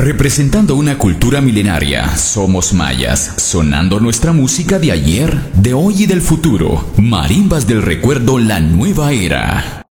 Representando una cultura milenaria, somos mayas, sonando nuestra música de ayer, de hoy y del futuro. Marimbas del recuerdo, la nueva era.